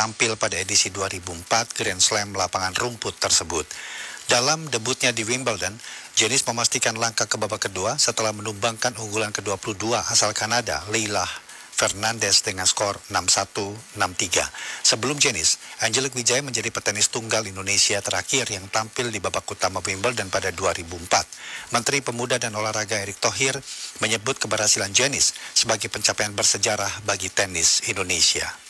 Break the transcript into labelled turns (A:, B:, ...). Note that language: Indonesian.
A: tampil pada edisi 2004 Grand Slam lapangan rumput tersebut. Dalam debutnya di Wimbledon, Janice memastikan langkah ke babak kedua setelah menumbangkan unggulan ke-22 asal Kanada, Leila Fernandez dengan skor 6-1, 6-3. Sebelum Janice, Angelique Wijaya menjadi petenis tunggal Indonesia terakhir yang tampil di babak utama Wimbledon pada 2004. Menteri Pemuda dan Olahraga Erick Thohir menyebut keberhasilan Janice sebagai pencapaian bersejarah bagi tenis Indonesia.